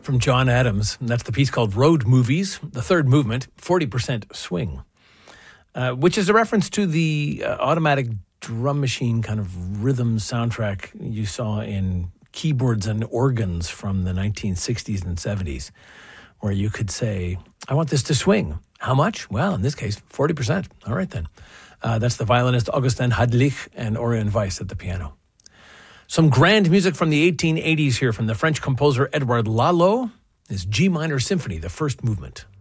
from John Adams. And that's the piece called Road Movies, the third movement, 40% swing, which is a reference to the automatic drum machine kind of rhythm soundtrack you saw in keyboards and organs from the 1960s and 70s, where you could say, I want this to swing. How much? Well, in this case, 40%. All right, then. That's the violinist Augustin Hadlich and Orion Weiss at the piano. Some grand music from the 1880s here from the French composer Edouard Lalo. His G minor symphony, the first movement.